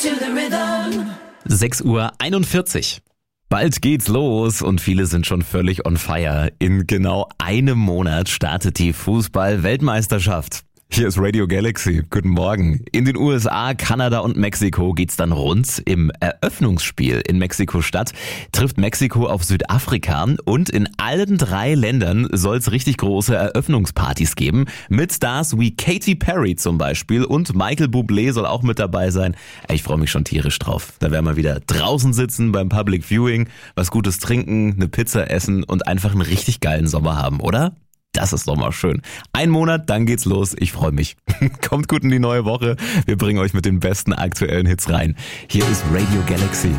6:41 Uhr. Bald geht's los und viele sind schon völlig on fire. In genau einem Monat startet die Fußball-Weltmeisterschaft. Hier ist Radio Galaxy. Guten Morgen. In den USA, Kanada und Mexiko geht's dann rund. Im Eröffnungsspiel in Mexiko-Stadt trifft Mexiko auf Südafrika und in allen 3 Ländern soll's richtig große Eröffnungspartys geben. Mit Stars wie Katy Perry zum Beispiel und Michael Bublé soll auch mit dabei sein. Ich freue mich schon tierisch drauf. Da werden wir wieder draußen sitzen beim Public Viewing, was Gutes trinken, eine Pizza essen und einfach einen richtig geilen Sommer haben, oder? Das ist doch mal schön. Ein Monat, dann geht's los. Ich freue mich. Kommt gut in die neue Woche. Wir bringen euch mit den besten aktuellen Hits rein. Hier ist Radio Galaxy.